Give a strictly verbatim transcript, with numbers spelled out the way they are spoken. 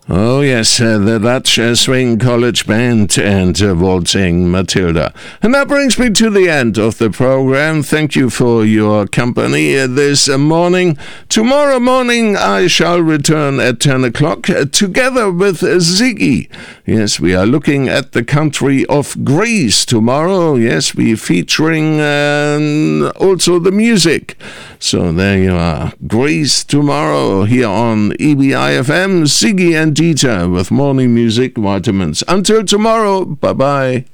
Oh, yes, uh, the Dutch uh, Swing College Band and uh, Waltzing Matilda. And that brings me to the end of the program. Thank you for your company uh, this uh, morning. Tomorrow morning I shall return at ten o'clock uh, together with uh, Ziggy. Yes, we are looking at the country of Greece tomorrow. Yes, we're featuring uh, also the music. So there you are. Greece tomorrow here on E B I F M. Ziggy and Dieter with morning music vitamins. Until tomorrow, bye-bye.